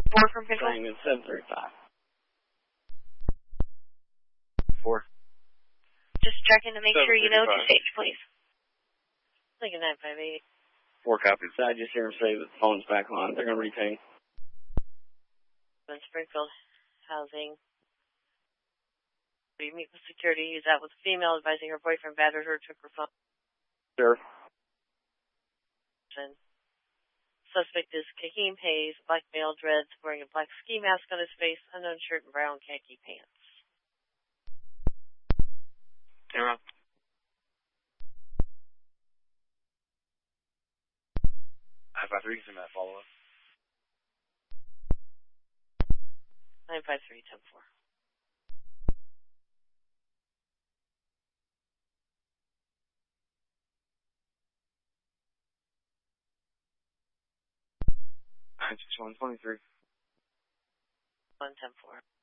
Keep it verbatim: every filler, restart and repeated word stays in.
Four from Pickle. Saying it's seven thirty-five. Four. Just checking to make sure you know to stage, please. Lincoln nine five eight. Four copies. So I just hear them say that the phone's back on. They're going to retain. In Springfield Housing. We meet with security. He's out with a female advising her boyfriend battered her, took her phone. Sure. Suspect is Kaheem Hayes, black male, dreads, wearing a black ski mask on his face, unknown shirt, and brown khaki pants. Camera. nine five three, send that follow-up. nine five three, ten four. nine six one, twenty-three. one ten four.